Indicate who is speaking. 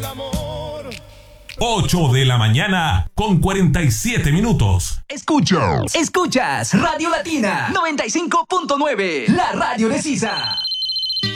Speaker 1: 8 de la mañana con 47 minutos.
Speaker 2: Escuchas Radio Latina 95.9, la radio de Sisa.